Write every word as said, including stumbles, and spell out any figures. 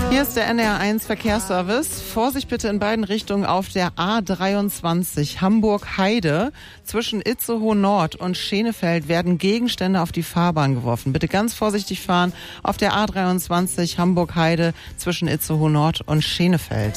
Hier ist der N D R eins Verkehrsservice. Vorsicht bitte in beiden Richtungen auf der A dreiundzwanzig Hamburg-Heide. Zwischen Itzehoe Nord und Schenefeld werden Gegenstände auf die Fahrbahn geworfen. Bitte ganz vorsichtig fahren auf der A dreiundzwanzig Hamburg-Heide zwischen Itzehoe Nord und Schenefeld.